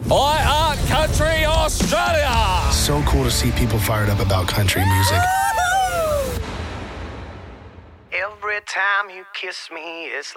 I Art Country Australia! So cool to see people fired up about country music. Every time you kiss me, it's